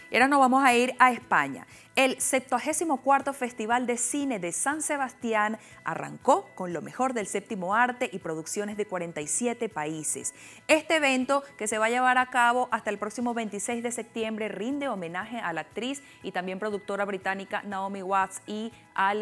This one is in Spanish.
Y ahora nos vamos a ir a España. El 74º Festival de Cine de San Sebastián arrancó con lo mejor del séptimo arte y producciones de 47 países. Este evento, que se va a llevar a cabo hasta el próximo 26 de septiembre, rinde homenaje a la actriz y también productora británica Naomi Watts y al